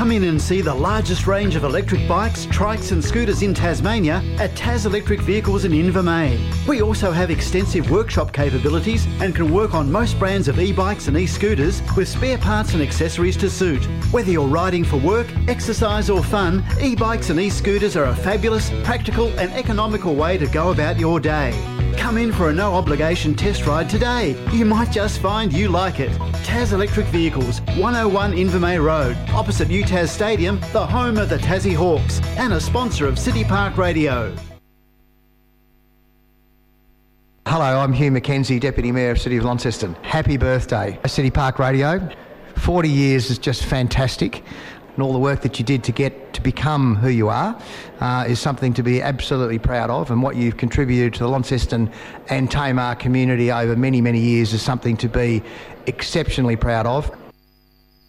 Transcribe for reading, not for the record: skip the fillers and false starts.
Come in and see the largest range of electric bikes, trikes and scooters in Tasmania at Tas Electric Vehicles in Invermay. We also have extensive workshop capabilities and can work on most brands of e-bikes and e-scooters with spare parts and accessories to suit. Whether you're riding for work, exercise or fun, e-bikes and e-scooters are a fabulous, practical and economical way to go about your day. Come in for a no-obligation test ride today. You might just find you like it. Tas Electric Vehicles, 101 Invermay Road, opposite UTAS Stadium, the home of the Tassie Hawks, and a sponsor of City Park Radio. Hello, I'm Hugh McKenzie, Deputy Mayor of City of Launceston. Happy birthday, City Park Radio. 40 years is just fantastic. And all the work that you did to get to become who you are is something to be absolutely proud of, and what you've contributed to the Launceston and Tamar community over many, many years is something to be exceptionally proud of.